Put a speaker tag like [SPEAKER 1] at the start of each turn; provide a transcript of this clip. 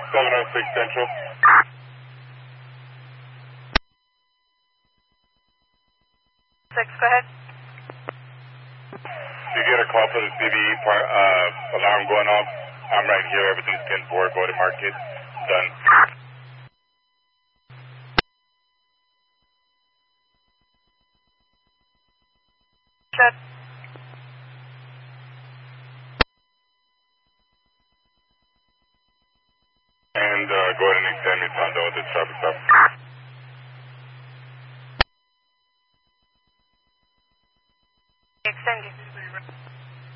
[SPEAKER 1] 706 Central.
[SPEAKER 2] Go ahead.
[SPEAKER 1] You get a call for the CVE alarm going off. I'm right here. Everything's 10-4. Go to market. Done.
[SPEAKER 2] Check.
[SPEAKER 1] And go ahead and extend me to the traffic stop.